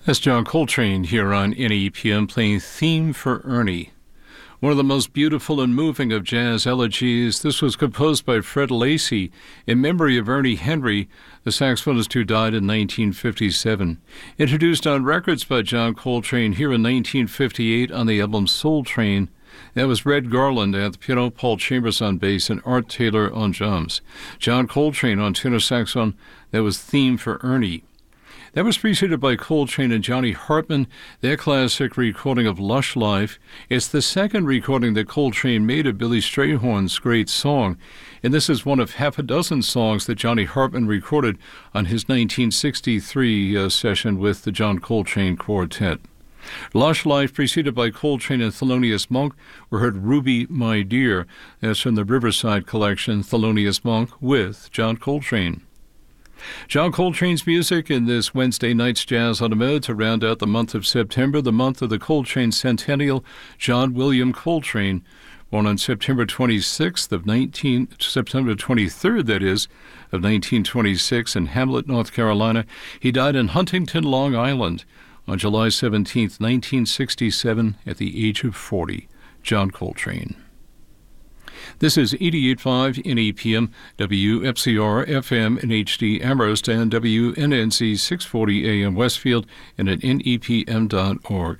That's John Coltrane here on NEPM playing Theme for Ernie. One of the most beautiful and moving of jazz elegies. This was composed by Fred Lacey in memory of Ernie Henry, the saxophonist who died in 1957. Introduced on records by John Coltrane here in 1958 on the album Soul Train. That was Red Garland at the piano, Paul Chambers on bass, and Art Taylor on drums. John Coltrane on tenor saxophone. That was Theme for Ernie. That was preceded by Coltrane and Johnny Hartman, their classic recording of Lush Life. It's the second recording that Coltrane made of Billy Strayhorn's great song, and this is one of half a dozen songs that Johnny Hartman recorded on his 1963 session with the John Coltrane Quartet. Lush Life, preceded by Coltrane and Thelonious Monk, we heard Ruby, My Dear. That's from the Riverside collection, Thelonious Monk with John Coltrane. John Coltrane's music in this Wednesday night's Jazz on the Mode to round out the month of September, the month of the Coltrane Centennial. John William Coltrane, born on September 23rd, that is, of 1926 in Hamlet, North Carolina. He died in Huntington, Long Island on July 17th, 1967, at the age of 40. John Coltrane. This is 88.5 NEPM, WFCR FM in HD Amherst, and WNNC 640 AM Westfield, and at NEPM.org.